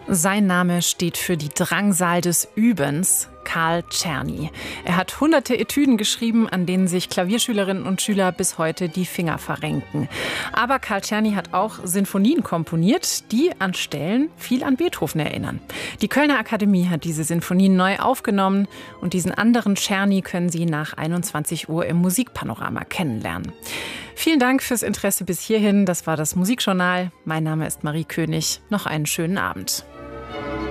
Sein Name steht für die Drangsal des Übens, Karl Czerny. Er hat hunderte Etüden geschrieben, an denen sich Klavierschülerinnen und Schüler bis heute die Finger verrenken. Aber Karl Czerny hat auch Sinfonien komponiert, die an Stellen viel an Beethoven erinnern. Die Kölner Akademie hat diese Sinfonien neu aufgenommen und diesen anderen Czerny können Sie nach 21 Uhr im Musikpanorama kennenlernen. Vielen Dank fürs Interesse bis hierhin. Das war das Musikjournal. Mein Name ist Marie König. Noch einen schönen Abend.